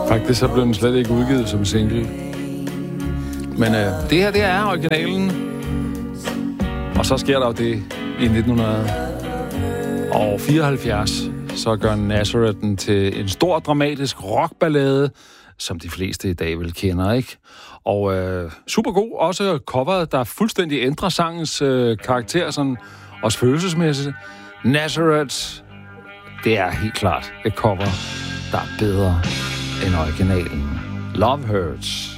Faktisk så blev den slet ikke udgivet som single. Men det her, det er originalen. Og så sker der jo det i 1974. Så gør Nazareth den til en stor dramatisk rockballade, som de fleste i dag vil kender, ikke? Og super god. Også coveret, der fuldstændig ændrer sangens karakter, sådan, også følelsesmæssigt. Nazareth, det er helt klart et cover, der er bedre end originalen. Love Hurts.